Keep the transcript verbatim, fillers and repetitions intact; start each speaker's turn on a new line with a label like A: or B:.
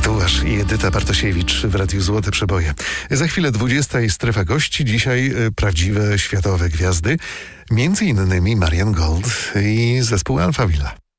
A: Tatuaż i Edyta Bartosiewicz w Radiu Złote Przeboje. Za chwilę dwudziesta i strefa gości. Dzisiaj y, prawdziwe światowe gwiazdy. Między innymi Marian Gold i zespół Alpha Villa.